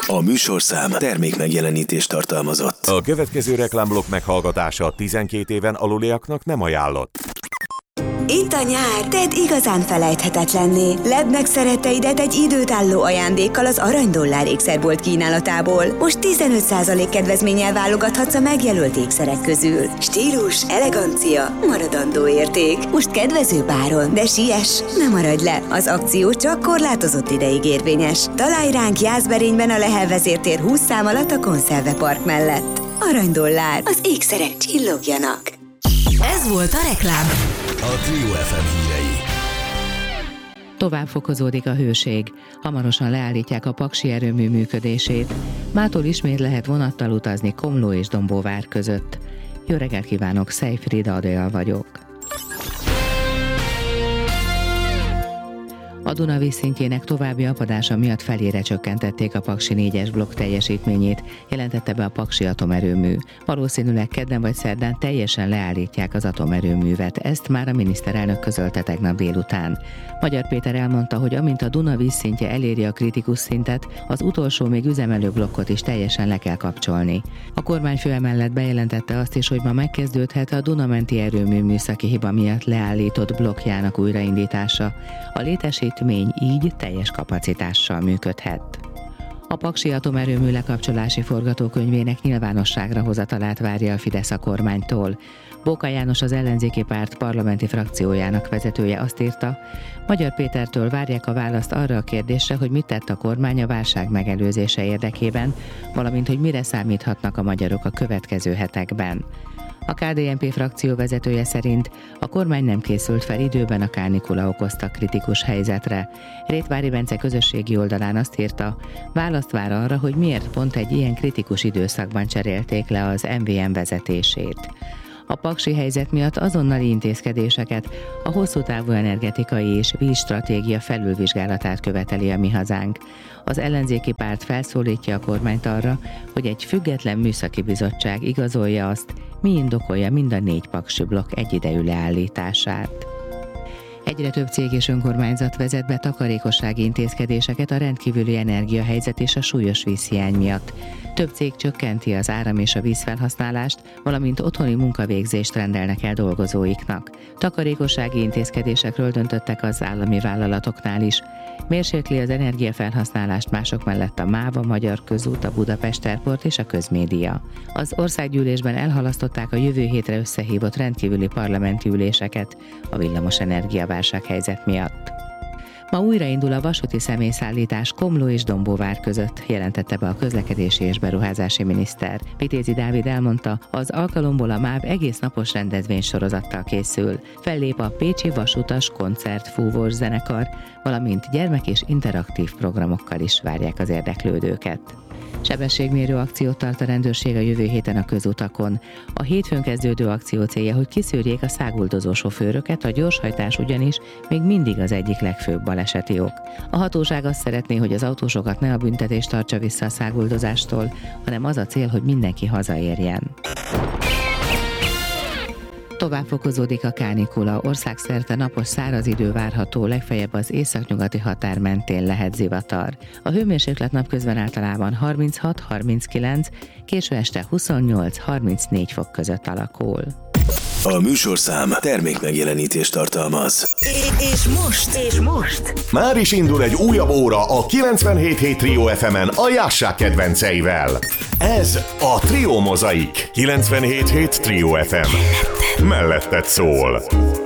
A műsorszám termékmegjelenítést tartalmazott. A következő reklámblokk meghallgatása 12 éven aluliaknak nem ajánlott. Itt a nyár, tedd igazán felejthetetlenné. Ledd meg szeretteidet egy időtálló ajándékkal az Aranydollár ékszerbolt kínálatából. Most 15% kedvezménnyel válogathatsz a megjelölt ékszerek közül. Stílus, elegancia, maradandó érték. Most kedvező áron, de siess, ne maradj le. Az akció csak korlátozott ideig érvényes. Találj ránk Jászberényben a Lehel vezértér 20 szám alatt a Konszerve Park mellett. Aranydollár, az ékszerek csillogjanak. Ez volt a reklám. A Trio FM hírei. Tovább fokozódik a hőség. Hamarosan leállítják a paksi erőmű működését. Mától ismét lehet vonattal utazni Komló és Dombóvár között. Jó reggelt kívánok, Szejfrida Adél vagyok. A Duna vízszintjének további apadása miatt felére csökkentették a Paksi 4-es blokk teljesítményét, jelentette be a Paksi atomerőmű. Valószínűleg kedden vagy szerdán teljesen leállítják az atomerőművet, ezt már a miniszterelnök közölte tegnap délután. Magyar Péter elmondta, hogy amint a Duna vízszintje eléri a kritikus szintet, az utolsó még üzemelő blokkot is teljesen le kell kapcsolni. A kormányfő emellett bejelentette azt is, hogy ma megkezdődhet a Dunamenti erőmű műszaki hiba miatt leállított blokkjának újraindítása. A létesítmény így teljes kapacitással működhet. A Paksi atomerőmű lekapcsolási forgatókönyvének nyilvánosságra hozatalát várja a Fidesz a kormánytól. Bóka János, az ellenzéki párt parlamenti frakciójának vezetője azt írta, Magyar Pétertől várják a választ arra a kérdésre, hogy mit tett a kormány a válság megelőzése érdekében, valamint hogy mire számíthatnak a magyarok a következő hetekben. A KDNP frakció vezetője szerint a kormány nem készült fel időben a kánikula okozta kritikus helyzetre. Rétvári Bence közösségi oldalán azt írta, választ vár arra, hogy miért pont egy ilyen kritikus időszakban cserélték le az MVM vezetését. A paksi helyzet miatt azonnali intézkedéseket, a hosszú távú energetikai és vízstratégia felülvizsgálatát követeli a Mi Hazánk. Az ellenzéki párt felszólítja a kormányt arra, hogy egy független műszaki bizottság igazolja azt, mi indokolja mind a 4 paksi blokk egyidejű leállítását. Egyre több cég és önkormányzat vezet be takarékossági intézkedéseket a rendkívüli energiahelyzet és a súlyos vízhiány miatt. Több cég csökkenti az áram és a vízfelhasználást, valamint otthoni munkavégzést rendelnek el dolgozóiknak. Takarékossági intézkedésekről döntöttek az állami vállalatoknál is. Mérsékli az energiafelhasználást mások mellett a MÁV, a Magyar Közút, a Budapest Airport és a Közmédia. Az országgyűlésben elhalasztották a jövő hétre összehívott rendkívüli parlamenti üléseket a villamos energiaválsághelyzet miatt. Ma újraindul a vasúti személyszállítás Komló és Dombóvár között, jelentette be a közlekedési és beruházási miniszter. Vitézi Dávid elmondta, az alkalomból a MÁV egész napos rendezvénysorozattal készül. Fellép a Pécsi Vasutas Koncertfúvós zenekar, valamint gyermek- és interaktív programokkal is várják az érdeklődőket. Sebességmérő akciót tart a rendőrség a jövő héten a közutakon. A hétfőn kezdődő akció célja, hogy kiszűrjék a száguldozó sofőröket, a gyorshajtás ugyanis még mindig az egyik legfőbb baleseti ok. A hatóság azt szeretné, hogy az autósokat ne a büntetés tartsa vissza a száguldozástól, hanem az a cél, hogy mindenki hazaérjen. Tovább fokozódik a kánikula, országszerte napos száraz idő várható, legfeljebb az északnyugati határ mentén lehet zivatar. A hőmérséklet napközben általában 36-39, késő este 28-34 fok között alakul. A műsorszám termékmegjelenítést tartalmaz. És most? Már is indul egy újabb óra a 97.7 Trio FM-en a Jásszák kedvenceivel. Ez a Trio Mozaik. 97.7 Trio FM. Melletted szól.